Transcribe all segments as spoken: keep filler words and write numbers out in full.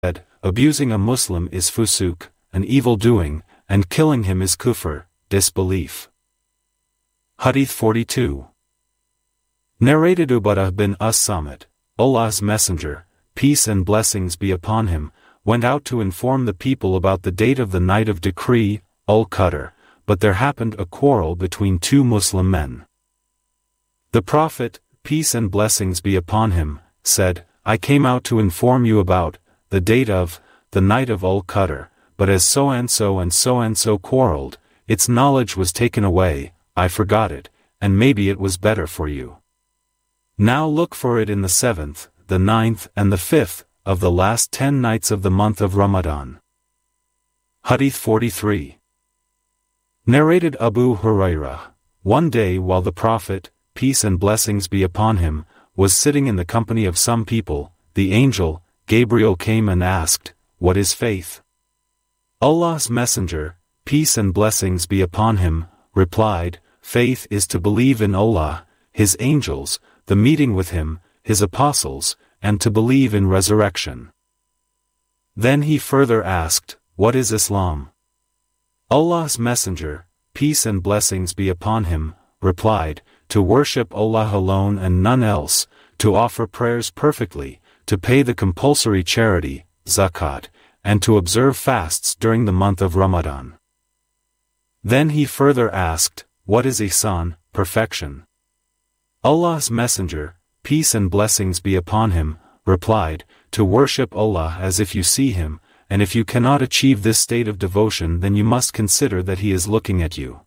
abusing a Muslim is fusuk, an evil doing, and killing him is kufr, disbelief. Hadith forty-two. Narrated Ubadah bin As-Samit, Allah's Messenger, peace and blessings be upon him, went out to inform the people about the date of the night of decree, Al-Qadr, but there happened a quarrel between two Muslim men. The Prophet, peace and blessings be upon him, said, I came out to inform you about the date of the night of Al-Qadr, but as so-and-so and so-and-so quarreled, its knowledge was taken away, I forgot it, and maybe it was better for you. Now look for it in the seventh, the ninth and the fifth, of the last ten nights of the month of Ramadan. Hadith forty-three. Narrated Abu Hurairah, one day while the Prophet, peace and blessings be upon him, was sitting in the company of some people, the angel, Gabriel came and asked, What is faith? Allah's Messenger, peace and blessings be upon him, replied, Faith is to believe in Allah, His angels, the meeting with Him, His apostles, and to believe in resurrection. Then he further asked, What is Islam? Allah's Messenger, peace and blessings be upon him, replied, To worship Allah alone and none else, to offer prayers perfectly, to pay the compulsory charity, zakat, and to observe fasts during the month of Ramadan. Then he further asked, What is ihsan, perfection? Allah's Messenger, peace and blessings be upon him, replied, To worship Allah as if you see Him, and if you cannot achieve this state of devotion then you must consider that He is looking at you.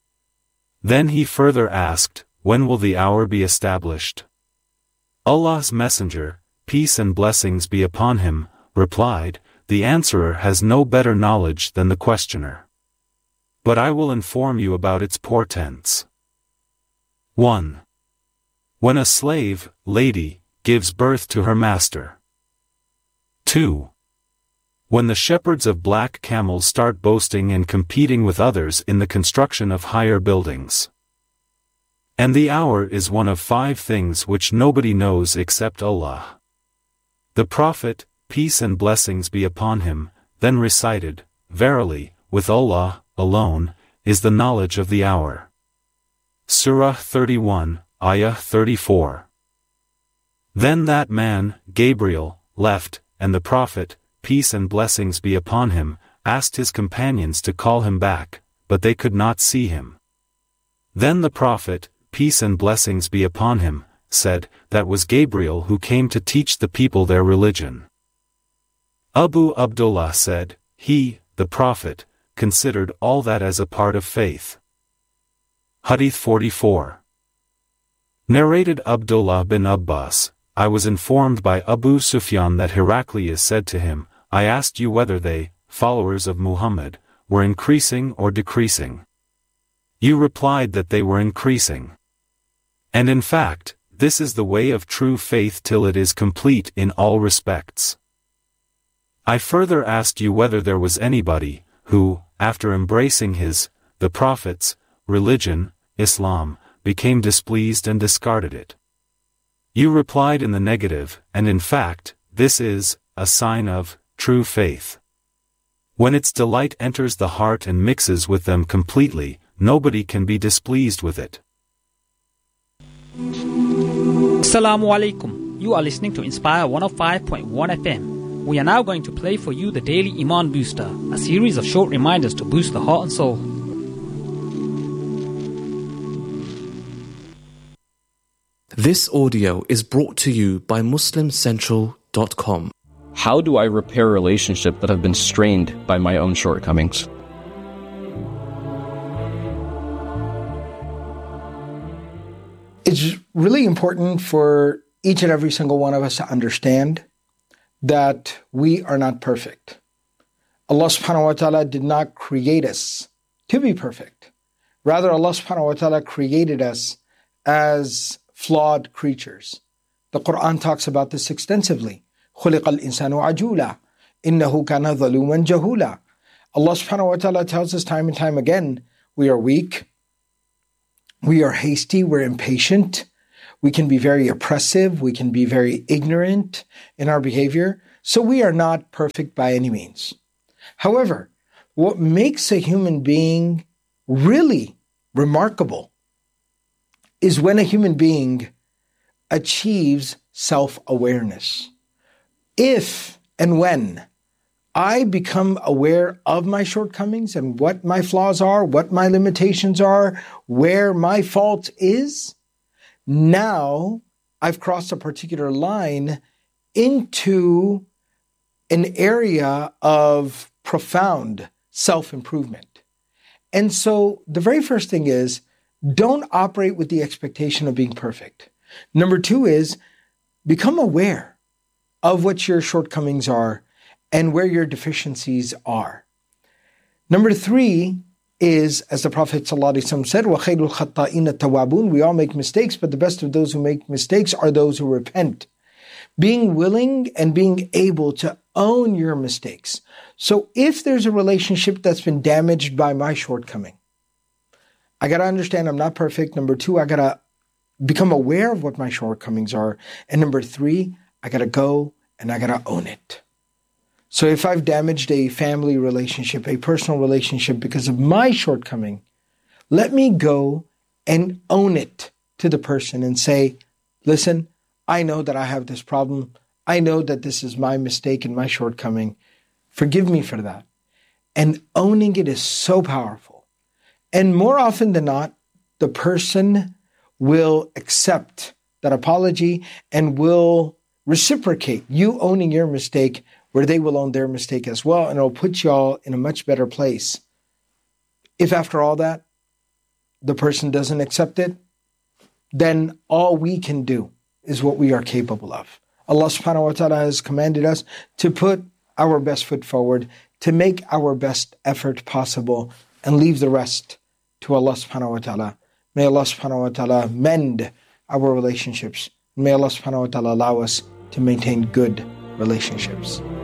Then he further asked, When will the hour be established? Allah's Messenger, peace and blessings be upon him, replied, The answerer has no better knowledge than the questioner. But I will inform you about its portents. one. When a slave, lady, gives birth to her master. two. When the shepherds of black camels start boasting and competing with others in the construction of higher buildings. And the hour is one of five things which nobody knows except Allah. The Prophet, peace and blessings be upon him, then recited, Verily, with Allah, alone, is the knowledge of the hour. Surah thirty-one, Ayah thirty-four. Then that man, Gabriel, left, and the Prophet, peace and blessings be upon him, asked his companions to call him back, but they could not see him. Then the Prophet, peace and blessings be upon him, said, That was Gabriel who came to teach the people their religion. Abu Abdullah said, He, the Prophet, considered all that as a part of faith. Hadith forty-four. Narrated Abdullah bin Abbas, I was informed by Abu Sufyan that Heraclius said to him, I asked you whether they, followers of Muhammad, were increasing or decreasing. You replied that they were increasing. And in fact, this is the way of true faith till it is complete in all respects. I further asked you whether there was anybody, who, after embracing his, the Prophet's, religion, Islam, became displeased and discarded it. You replied in the negative, and in fact, this is a sign of true faith. When its delight enters the heart and mixes with them completely, nobody can be displeased with it. Assalamu alaikum. You are listening to Inspire one oh five point one F M. We are now going to play for you the Daily Iman Booster, a series of short reminders to boost the heart and soul. This audio is brought to you by Muslim Central dot com. How do I repair relationships that have been strained by my own shortcomings? It's really important for each and every single one of us to understand that we are not perfect. Allah subhanahu wa ta'ala did not create us to be perfect. Rather, Allah subhanahu wa ta'ala created us as flawed creatures. The Quran talks about this extensively. خُلِقَ الْإِنسَانُ عَجُولًا إِنَّهُ كَانَ ظَلُومًا جَهُولًا. Allah subhanahu wa ta'ala tells us time and time again, we are weak, we are hasty, we're impatient, we can be very oppressive, we can be very ignorant in our behavior. So we are not perfect by any means. However, what makes a human being really remarkable is when a human being achieves self-awareness. If and when I become aware of my shortcomings and what my flaws are, what my limitations are, where my fault is, now I've crossed a particular line into an area of profound self-improvement. And so the very first thing is, don't operate with the expectation of being perfect. Number two is, become aware of what your shortcomings are and where your deficiencies are. Number three is, as the Prophet ﷺ said, وَخَيْرُ الْخَطَّائِينَ التَّوَّابُونَ. We all make mistakes, but the best of those who make mistakes are those who repent. Being willing and being able to own your mistakes. So if there's a relationship that's been damaged by my shortcoming, I got to understand I'm not perfect. Number two, I got to become aware of what my shortcomings are. And number three, I got to go and I got to own it. So if I've damaged a family relationship, a personal relationship because of my shortcoming, let me go and own it to the person and say, listen, I know that I have this problem. I know that this is my mistake and my shortcoming. Forgive me for that. And owning it is so powerful. And more often than not, the person will accept that apology and will reciprocate you owning your mistake, where they will own their mistake as well, and it'll put y'all in a much better place. If after all that, the person doesn't accept it, then all we can do is what we are capable of. Allah subhanahu wa ta'ala has commanded us to put our best foot forward, to make our best effort possible, and leave the rest to Allah subhanahu wa ta'ala. May Allah subhanahu wa ta'ala mend our relationships. May Allah subhanahu wa ta'ala allow us to maintain good relationships.